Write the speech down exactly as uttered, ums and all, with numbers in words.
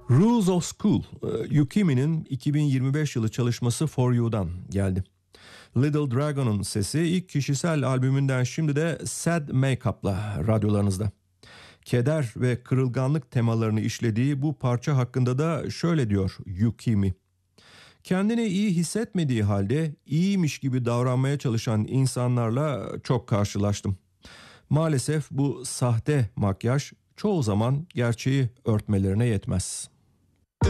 Rules of School, Yukimi'nin iki bin yirmi beş yılı çalışması For You'dan geldi. Little Dragon'un sesi ilk kişisel albümünden, şimdi de Sad Makeup'la radyolarınızda. Keder ve kırılganlık temalarını işlediği bu parça hakkında da şöyle diyor Yukimi. Kendini iyi hissetmediği halde iyiymiş gibi davranmaya çalışan insanlarla çok karşılaştım. Maalesef bu sahte makyaj çoğu zaman gerçeği örtmelerine yetmez.